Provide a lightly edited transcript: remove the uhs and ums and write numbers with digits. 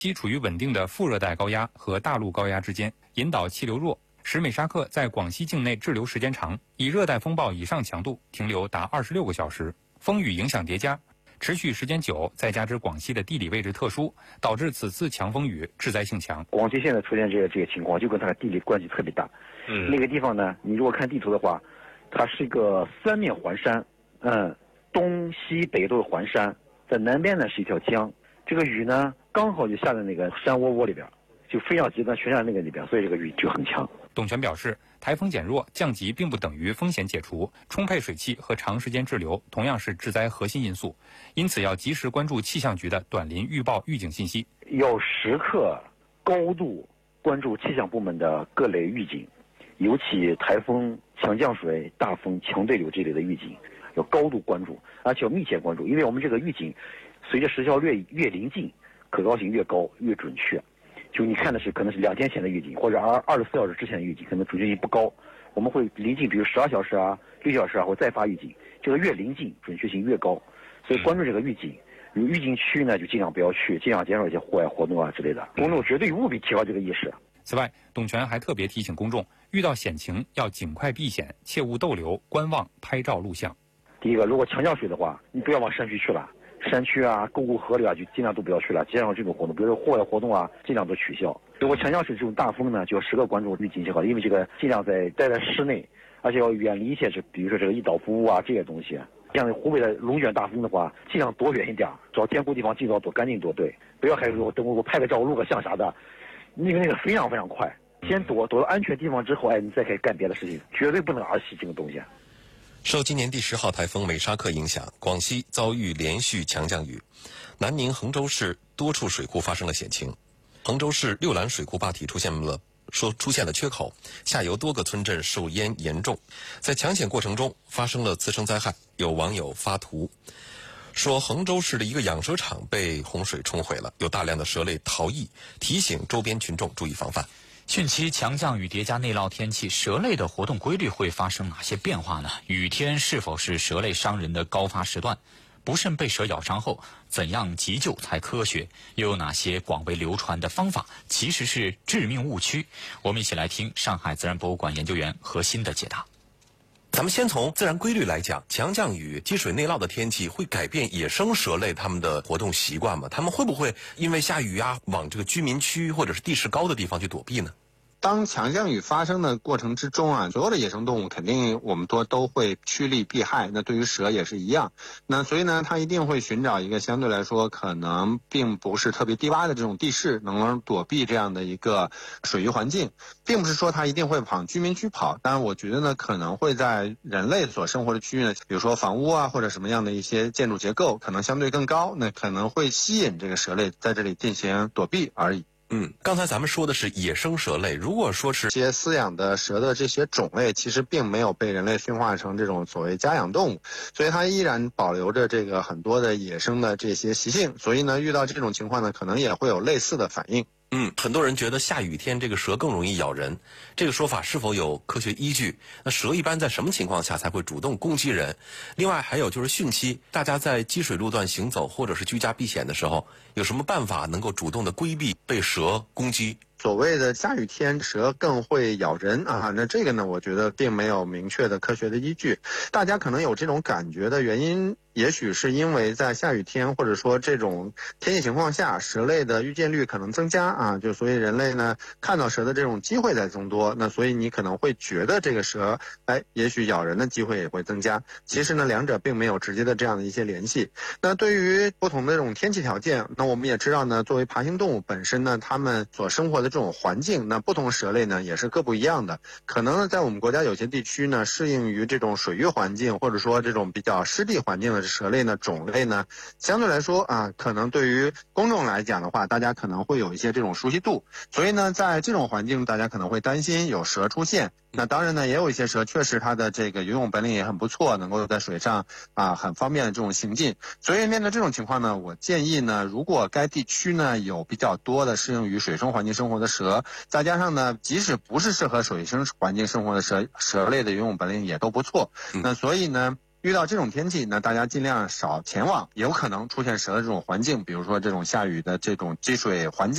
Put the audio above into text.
其处于稳定的副热带高压和大陆高压之间，引导气流弱，使美沙克在广西境内滞留时间长，以热带风暴以上强度停留达26个小时，风雨影响叠加，持续时间久，再加之广西的地理位置特殊，导致此次强风雨致灾性强。 广西现在出现这个情况，就跟它的地理关系特别大。那个地方呢，你如果看地图的话，它是一个三面环山，东西北都是环山，在南边呢是一条江。这个雨呢，刚好就下在那个山窝窝里边，就非常极端全在那个里边，所以这个雨就很强。 董全表示，台风减弱降级并不等于风险解除，充沛水汽和长时间滞留同样是致灾核心因素，因此要及时关注气象局的短临预报预警信息， 要时刻高度关注气象部门的各类预警，尤其台风、强降水、大风、强对流这类的预警，要高度关注，而且要密切关注，因为我们这个预警随着时效越临近，可靠性越高越准确。就你看的是可能是2天前的预警，或者24小时之前的预警，可能准确性不高。我们会临近，比如12小时啊、6小时啊，或再发预警，这个越临近准确性越高。所以关注这个预警，有预警区呢就尽量不要去，尽量减少一些户外活动啊之类的。公众绝对务必提高这个意识。 此外，董全还特别提醒公众，遇到险情要尽快避险，切勿逗留、观望、拍照录像。 第一个，如果强降水的话，你不要往山区去了。山区啊、沟谷河里啊，就尽量都不要去了。减少这种活动，比如说户外活动啊，尽量都取消。如果强降水这种大风呢，就要时刻关注预警信号，因为这个尽量待在室内，而且要远离一些比如说这个易倒伏物啊这些东西。像湖北的龙卷大风的话，尽量躲远一点，找坚固地方尽早躲，赶紧躲。对，不要还说等我拍个照、录个像啥的，那个非常非常快。先躲到安全地方之后，你再可以干别的事情，绝对不能儿戏这个东西。 受今年第10号台风美沙克影响，广西遭遇连续强降雨，南宁衡州市多处水库发生了险情。衡州市六兰水库坝体出现了缺口，下游多个村镇受淹严重。在抢险过程中发生了次生灾害，有网友发图说衡州市的一个养蛇场被洪水冲毁了，有大量的蛇类逃逸，提醒周边群众注意防范。 汛期强降雨叠加内涝天气，蛇类的活动规律会发生哪些变化呢？雨天是否是蛇类伤人的高发时段？不慎被蛇咬伤后，怎样急救才科学？又有哪些广为流传的方法其实是致命误区？我们一起来听上海自然博物馆研究员何鑫的解答。 咱们先从自然规律来讲，强降雨、积水内涝的天气会改变野生蛇类它们的活动习惯吗？它们会不会因为下雨啊，往这个居民区或者是地势高的地方去躲避呢？ 当强降雨发生的过程之中啊，所有的野生动物肯定我们都会趋利避害，那对于蛇也是一样。那所以呢，它一定会寻找一个相对来说可能并不是特别低洼的这种地势，能躲避这样的一个水域环境，并不是说它一定会往居民区跑。当然我觉得呢，可能会在人类所生活的区域呢，比如说房屋啊或者什么样的一些建筑结构可能相对更高，那可能会吸引这个蛇类在这里进行躲避而已。 刚才咱们说的是野生蛇类，如果说是些饲养的蛇的这些种类，其实并没有被人类驯化成这种所谓家养动物，所以它依然保留着这个很多的野生的这些习性，所以呢，遇到这种情况呢，可能也会有类似的反应。 很多人觉得下雨天这个蛇更容易咬人，这个说法是否有科学依据？那蛇一般在什么情况下才会主动攻击人？另外还有就是汛期，大家在积水路段行走或者是居家避险的时候，有什么办法能够主动的规避被蛇攻击？ 所谓的下雨天蛇更会咬人啊，那这个呢，我觉得并没有明确的科学的依据。大家可能有这种感觉的原因，也许是因为在下雨天或者说这种天气情况下，蛇类的遇见率可能增加啊，就所以人类呢看到蛇的这种机会在增多，那所以你可能会觉得这个蛇也许咬人的机会也会增加。其实呢，两者并没有直接的这样的一些联系。那对于不同的这种天气条件，那我们也知道呢，作为爬行动物本身呢，它们所生活的这种环境，那不同蛇类呢也是各不一样的。可能在我们国家有些地区呢，适应于这种水域环境或者说这种比较湿地环境的蛇类呢种类呢，相对来说啊，可能对于公众来讲的话，大家可能会有一些这种熟悉度，所以呢，在这种环境，大家可能会担心有蛇出现。那当然呢，也有一些蛇确实它的这个游泳本领也很不错，能够在水上很方便的这种行进。所以面对这种情况呢，我建议呢，如果该地区呢有比较多的适应于水生环境生活的蛇，再加上呢，即使不是适合水生环境生活的蛇类的游泳本领也都不错。那所以呢， 遇到这种天气，那大家尽量少前往有可能出现蛇的这种环境，比如说这种下雨的这种积水环境。